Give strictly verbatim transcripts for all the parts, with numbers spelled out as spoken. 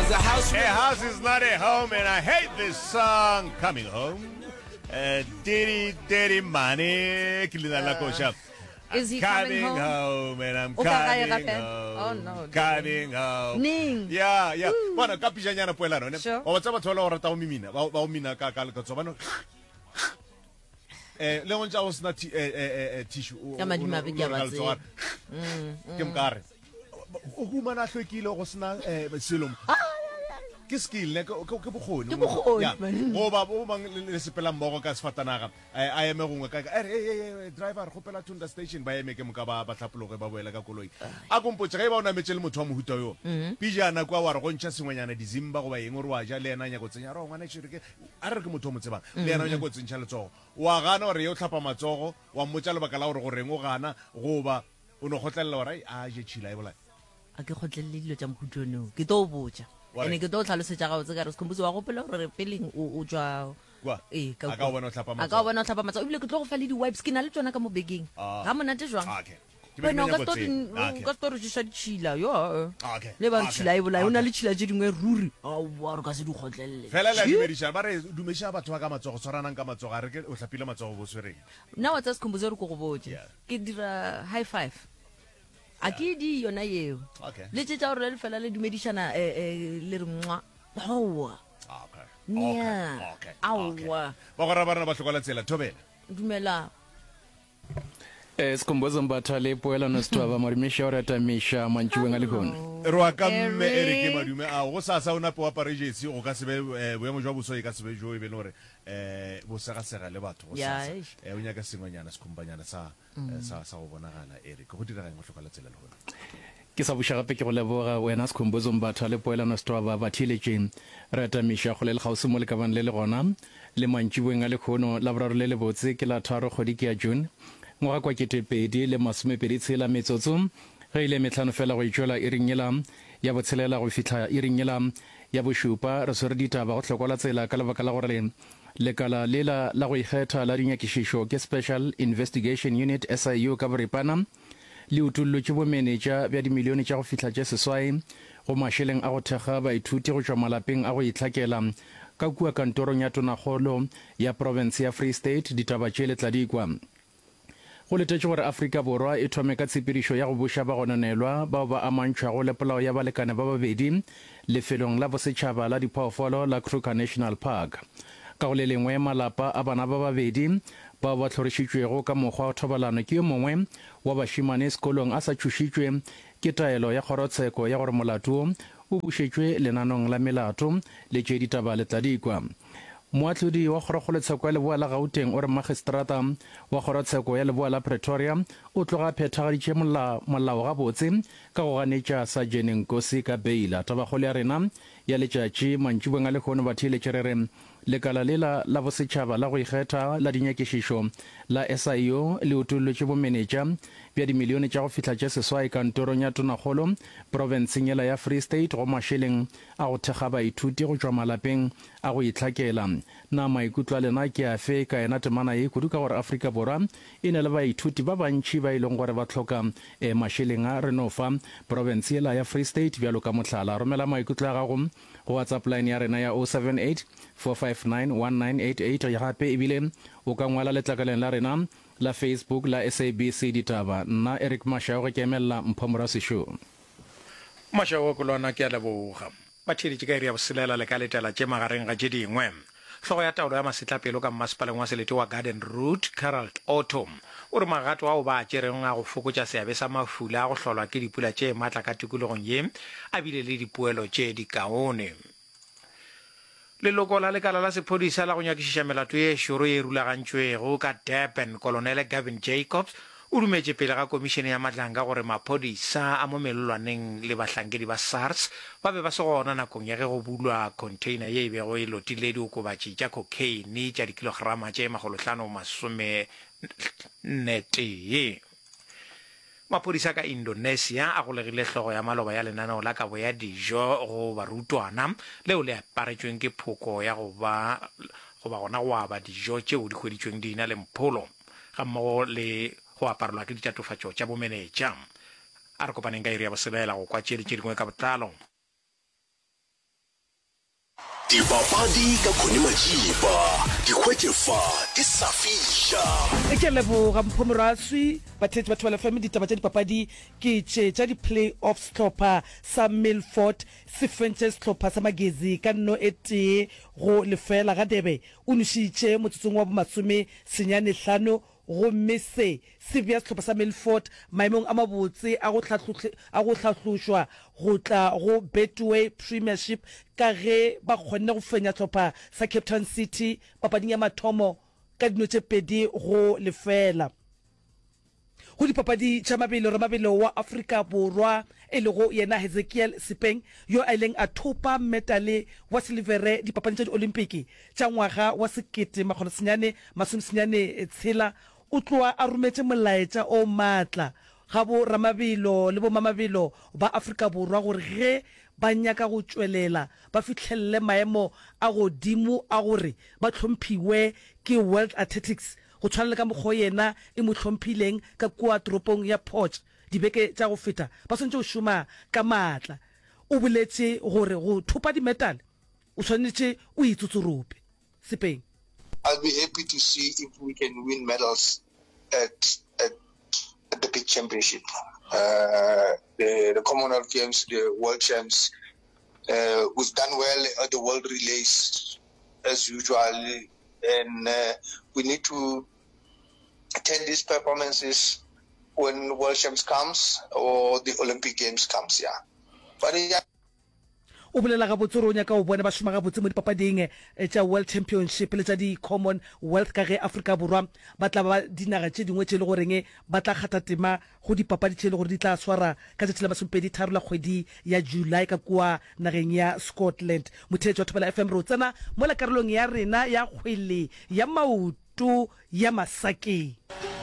a house. A house is not a home, and I hate this song. Coming home. Uh, Diddy, Diddy, money. Uh, Is he coming, coming home? home? And I'm O ka kaya coming ka, home. oh, no, Coming home. Ning. Yeah, yeah. Bueno, ka pijanyana puela no. Sure. O tsa batho ba o rata o mimina. Ba o mina ka ka le ka tsobano. Eh le ngontsa o sna eh eh tissue. Ka madimabe ke a ba tseba. Ke mkare. O humana hlwekile go sna eh selom. Ke skill ne ke bogoni Ke bogoni, ya man. go ba bo bang le sepela mmogo ka sefatanaga a eme gongwe ka eh eh driver go pela tunda station ba eme ke moka ba ba tlhapologe ba boela ka koloi a kompotse ga e ba ona metse le motho wa mohuta yo pijana kwa wa re go ntšha sengwenyana dizimba go ba eng o re wa ja le ena nya go tsenya ro ngwana tshire ke a re ke motho mo tsebang le ena nya go tsentšha letsogo wa gana gore yo tlhapa matsogo wa mmotsa lebaka la gore go reng o gana go ba o no gotlela gore a je tshila e bola a ke gotlelle dilo tša mokhutono ke to botja ene ke to tlhalosetša gao tse ka re sekhomposi wa gopela gore peleng o jwa kwa ee a ka bona o tlhapa a ka bona o tlhapa matsogo ebile ke tlo go fa le di-wipes ke na le tsona ka mo bekeng ga monate jwang okay ke wena o be ka ke okay sto re jesa ditšhila yo Okay. le ba re Okay. tšhila e bolai o na Okay. le tšhila tše dingwe ruri aowa re ka se di gotlelele fela la dumedisha ba re dumedisha batho ba ka matsogo tshwaranang ka matsogo a re ke o tlhapile matsogo bo swereng nna wa tsa sekhomposi re ko go botse Yeah. ke dira high five a ke di yona eo Okay. le tše tša gore le fela le dumedišana eh, eh, le re mwa aowa okay Nya. okay Aowa. ba gore ba rena ba tlhokola tsela thobela dumela eh sikhumbuzo mbathale poelano sitwaba marimisha ora tamisha manchiwe ngalikona re wa ka mme Eric. Eric madume a go sa sa ona po apare jesi go ka sebe boemo jwa boso e ka sebe jo e be lore eh bo sega sega le batho go Yeah, sa eish. eh o nyaka sengwanyana sekhumpanyana sa eh, sa sa go bonagala Eric go dira gang go tlhokola tsela le gona ke sa busha gape ke go leboga wena sikhumbuzo mbathale poelano sitwaba bathiletseng re tamisha go le le gausi mo le kabang le le gona le manchiwe ngalikhono la boraro le le botse ke la tharo kgwedi ke ya June ngwaga kwa kete pedi le masomepedi tshela metsotso ge ile metlhano fela go itšwela e ringela ya botshelela go fitlha e ringela ya bošupa re swere ditaba go tlhokola tsela ka lebaka la gore lekala lela la go ikgetha la dinyakišišo ke Special Investigation Unit S I U ka boripana le utullotše bomenetša bja dimilione tša go fitlha tše seswai go mašeleng a go thekga baithuti go tšwa malapeng a go itlhakela ka kua kantorong ya tonakgolo ya province ya Free State ditaba tše letladikwa go letetše gore Afrika Borwa e thome ka tshepedišo ya go buša ba gononelwa bao ba amantšhwago le polao ya balekane ba babedi lefelong la bosetšhaba la diphoofolo la Kruger National Park ka go le lengwe malapa a bana ba babedi bao ba tlhorišitšwego ka mokgwa wa thobalano ke yo mongwe wa bašimane sekolong a sa tšhošitšwe ke taelo ya kgorotsheko ya gore molato o bušetšwe lenanong la melato le tše ditaba letladikwa moatlhodi wa kgorokgolotsheko ya leboa la Gauteng o re magistrata wa kgorotsheko ya leboa la Pretoria o tloga phethagaditše molao gabotse ka go ganetša Sajene Nkosi ka beila tabakgolo ya rena ya letšatši mantšiboeng a lekgono batheeletše re re lekala lela la bosetšhaba la go ikgetha la dinyakišišo la S I U le utullotše bomenetša bja dimilione tša go fitlha tše seswai kantorong ya tonakgolo provinseng yela ya Free State go mašeleng a go thekga baithuti go tšwa malapeng a go itlhakela na maikutlo a lena ke afe ka ena temana ye kudu ka gore Afrika Borwa e ne le baithuti ba bantši ba ileng gore ba tlhoka eh, mašeleng a renofa province yela ya Free State bjalo ka mohlala romela maikutlo a gago go WhatsApp line ya rena ya zero seven eight four five nine one nine eight eight gape ebile o ka ngwala letlakaleng la rena la Facebook la S A B C ditaba nna Eric Mashao ge ke emella mphomora sešo Mashao go lona ke a leboga batheeletše ka iri ya boselela le ka letela tše magareng ga tše dingwe hlogo ya taolo ya masetlapelo ka mmasepaleng wa selete wa Garden Route Carol Autumn o re magato ao ba a tšereng a go fokotša seabe sa mafula a go hlolwa ke dipula tše maatla ka tikologong ye a bile le dipoelo tše dikaone leloko la lekala la sephodisa la go nyakišiša melato ye šoro ye rulagantšwego ka Durban Colonel Gavin Jacobs o dumetše pele ga komišene ya matlanka gore maphodisa a mo melelwaneng le bahlankedi ba SARS ba be ba se gona nakong ya ge go bulwa container ye e bego e lotile diokobatši tša cocaine tša dikilograma tše magolohlano masome nnetee maphodisa ka Indonesia a golegile hlogo ya maloba ya lenaneo la kabo ya dijo go barutwana leo le aparetšweng ke phoko ya go ba go ba gona go aba dijo tšeo di hweditšweng dina le mpholo ga mmogo le go aparelwa ke ditatofatšo tša bomenetša a re kopaneng ka iri ya boselela go kwa tšele tše dingwe ka botlalo Dipapadi ka Khune Majiba, dikgwetjefa di sa fisha. E ke leboga Mpomoraswi bathetsi batho ba lefame ditaba tša dipapadi ke tše tša di-play-offs tlhopha sa Milford se fentše setlhopha sa Magezi ka nno e tee go lefela ga debe o nošitše motsotsong wa bomasome senyane hlano gomme se se bea setlhopha sa Milford maemong a mabotse a go tlhatlhošwa go tla go Betway Premiership ka ge ba kgonne go fenya setlhopha sa Cape Town City papading ya mathomo ka dino tše pedi go lefela go dipapadi tša mabelo re mabelo wa Afrika Borwa e le go yena Hezekiel Sipeng yo a ileng a thopa metale wa silivere dipapadi tša di-Olimpiki tša ngwaga wa sekete makgolo senyane masome senyane tshela o tloa a rometše molaetša o maatla ga bo ramabelo le bo mamabelo ba Afrika Borwa gore ge ba nyaka go tšwelela ba fihlelele maemo a godimo a gore ba tlhomphiwe ke World Athletics go tshwana le ka mokgwa yena e mo tlhomphileng ka kua toropong ya Port dibeke tša go feta ba swantse go šoma ka maatla o boletše gore go thopa di-metal o swanetše o itsotsorope Sipeng. I'll be happy to see if we can win medals at at, at the big championship, uh, the, the Commonwealth Games, the World Champs. Uh, we've done well at the World Relays as usual, and uh, we need to attend these performances when World Champs comes or the Olympic Games comes. Yeah, but yeah. o bolela ga botse ronya ka o bona ba shoma ga botse mo dipapading tša World Championship le tša di-Commonwealth ka ge Afrika Borwa ba tla ba dinaga tše dingwe tše le goreng ba tla kgatha tema go dipapadi tše le gore di tla swara ka tšatši la masomepedi tharo la kgwedi ya July ka kua nageng ya Scotland. Motheletši wa Thobela F M re o tsena mo la karolong ya rena ya kgwele ya maoto ya Masakeng.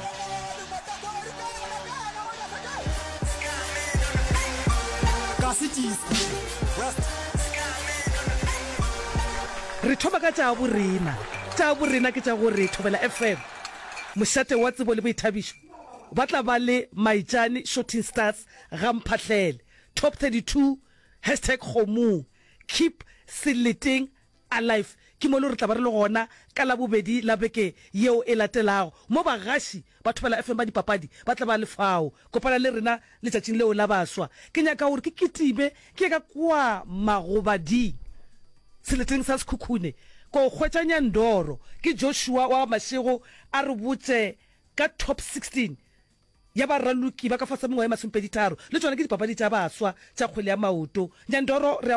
Re thoma ka tša borena tša borena ke tša gore Thobela F M mošate wa tsebo le boithabišo ba tla ba le Maitjane Shooting Stars ga mphahlele top thirty-two hashtag kgomo keep Seleteng alive ke mo le re tla ba re le gona ka la bobedi la beke yeo e latelago mo bagaši ba Thobela F M ba dipapadi ba tla ba le fao kopana le rena letšatšing leo la baswa ke nyaka gore ke ketibe ke ka kwa magobading Seleteng sa Sekhukhune ko khwetšanya Ndoro ke Joshua wa Mashego a re botse ka top sixteen ya ba raluki ba ka fasa mengwe ya masomepedi tharo le tsona ke dipapadi tša baswa tša kgwele ya maoto Nyandoro re